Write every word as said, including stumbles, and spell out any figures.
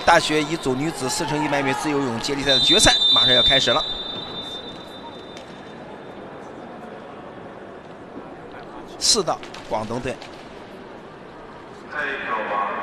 大学乙组女子四乘一百米自由泳接力赛的决赛马上要开始了。四道广东队。